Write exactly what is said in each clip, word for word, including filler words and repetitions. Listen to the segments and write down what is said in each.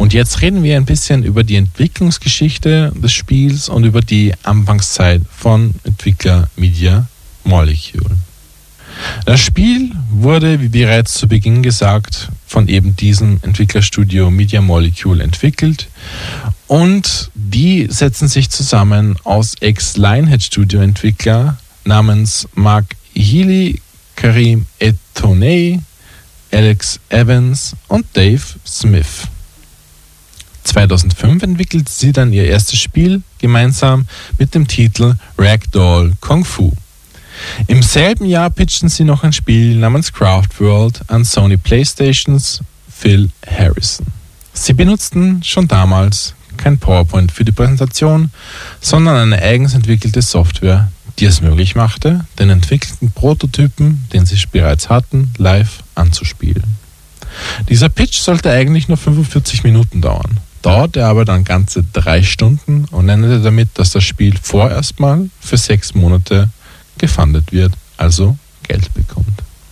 Und jetzt reden wir ein bisschen über die Entwicklungsgeschichte des Spiels und über die Anfangszeit von Entwickler Media Molecule. Das Spiel wurde, wie bereits zu Beginn gesagt, von eben diesem Entwicklerstudio Media Molecule entwickelt und die setzen sich zusammen aus Ex-Lionhead-Studio-Entwickler namens Mark Healy, Karim Etoney, Alex Evans und Dave Smith. zweitausendfünf entwickelte sie dann ihr erstes Spiel gemeinsam mit dem Titel Ragdoll Kung Fu. Im selben Jahr pitchten sie noch ein Spiel namens Craft World an Sony PlayStations Phil Harrison. Sie benutzten schon damals kein PowerPoint für die Präsentation, sondern eine eigens entwickelte Software, die es möglich machte, den entwickelten Prototypen, den sie bereits hatten, live anzuspielen. Dieser Pitch sollte eigentlich nur fünfundvierzig Minuten dauern, dauerte aber dann ganze drei Stunden und endete damit, dass das Spiel vorerst mal für sechs Monate gefundet wird, also Geld bekommt.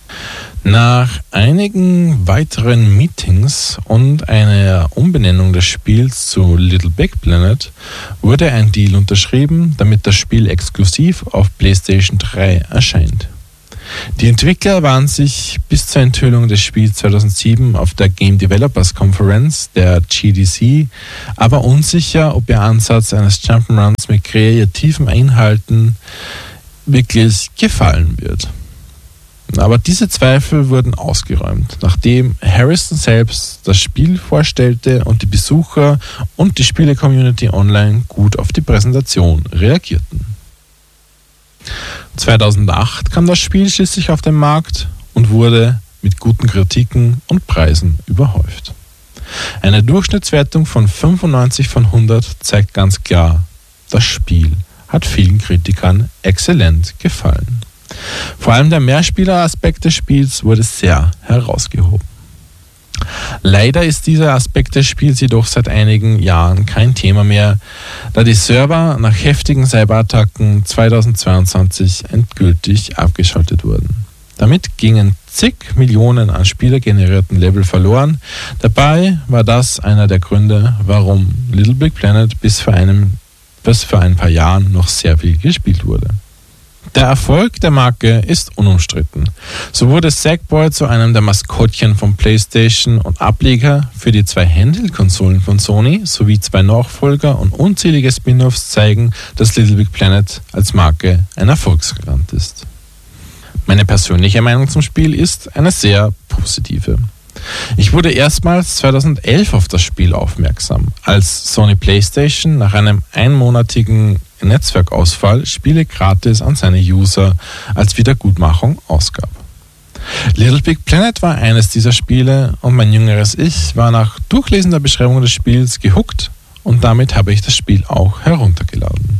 Nach einigen weiteren Meetings und einer Umbenennung des Spiels zu Little Big Planet wurde ein Deal unterschrieben, damit das Spiel exklusiv auf PlayStation drei erscheint. Die Entwickler waren sich bis zur Enthüllung des Spiels zweitausendsieben auf der Game Developers Conference, der G D C, aber unsicher, ob ihr Ansatz eines Jump'n'Runs mit kreativen Inhalten wirklich gefallen wird. Aber diese Zweifel wurden ausgeräumt, nachdem Harrison selbst das Spiel vorstellte und die Besucher und die Spiele-Community online gut auf die Präsentation reagierten. zweitausendacht kam das Spiel schließlich auf den Markt und wurde mit guten Kritiken und Preisen überhäuft. Eine Durchschnittswertung von fünfundneunzig von hundert zeigt ganz klar, das Spiel hat vielen Kritikern exzellent gefallen. Vor allem der Mehrspieler-Aspekt des Spiels wurde sehr herausgehoben. Leider ist dieser Aspekt des Spiels jedoch seit einigen Jahren kein Thema mehr, da die Server nach heftigen Cyberattacken zweitausendzweiundzwanzig endgültig abgeschaltet wurden. Damit gingen zig Millionen an spielergenerierten Level verloren. Dabei war das einer der Gründe, warum Little Big Planet bis vor einem bis vor ein paar Jahren noch sehr viel gespielt wurde. Der Erfolg der Marke ist unumstritten. So wurde Sackboy zu einem der Maskottchen von PlayStation und Ableger für die zwei Handheld-Konsolen von Sony sowie zwei Nachfolger und unzählige Spin-offs zeigen, dass Little Big Planet als Marke ein Erfolgsgarant ist. Meine persönliche Meinung zum Spiel ist eine sehr positive. Ich wurde erstmals zweitausendelf auf das Spiel aufmerksam, als Sony PlayStation nach einem einmonatigen Netzwerkausfall Spiele gratis an seine User als Wiedergutmachung ausgab. Little Big Planet war eines dieser Spiele und mein jüngeres Ich war nach Durchlesen der Beschreibung des Spiels gehuckt und damit habe ich das Spiel auch heruntergeladen.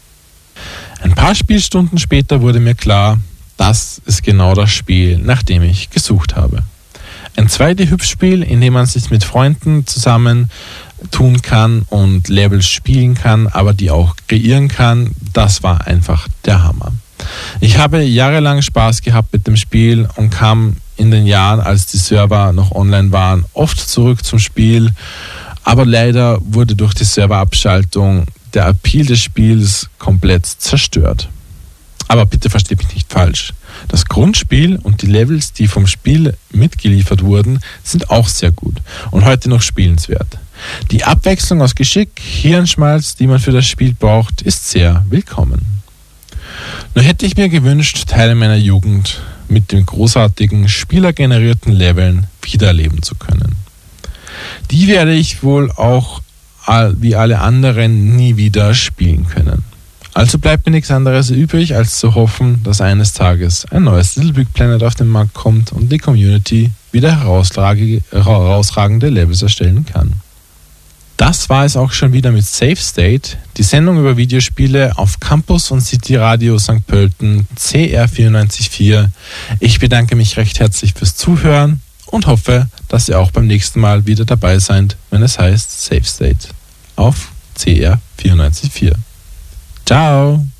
Ein paar Spielstunden später wurde mir klar, das ist genau das Spiel, nach dem ich gesucht habe. Ein zwei D-Hüpfspiel, in dem man sich mit Freunden zusammen tun kann und Levels spielen kann, aber die auch kreieren kann, das war einfach der Hammer. Ich habe jahrelang Spaß gehabt mit dem Spiel und kam in den Jahren, als die Server noch online waren, oft zurück zum Spiel, aber leider wurde durch die Serverabschaltung der Appeal des Spiels komplett zerstört. Aber bitte versteht mich nicht falsch. Das Grundspiel und die Levels, die vom Spiel mitgeliefert wurden, sind auch sehr gut und heute noch spielenswert. Die Abwechslung aus Geschick, Hirnschmalz, die man für das Spiel braucht, ist sehr willkommen. Nur hätte ich mir gewünscht, Teile meiner Jugend mit den großartigen, spielergenerierten Leveln wiedererleben zu können. Die werde ich wohl auch wie alle anderen nie wieder spielen können. Also bleibt mir nichts anderes übrig, als zu hoffen, dass eines Tages ein neues Little Big Planet auf den Markt kommt und die Community wieder herausragende Levels erstellen kann. Das war es auch schon wieder mit Safe State, die Sendung über Videospiele auf Campus und City Radio Sankt Pölten C R vierundneunzig Komma vier. Ich bedanke mich recht herzlich fürs Zuhören und hoffe, dass ihr auch beim nächsten Mal wieder dabei seid, wenn es heißt Safe State auf C R vierundneunzig Komma vier. Ciao!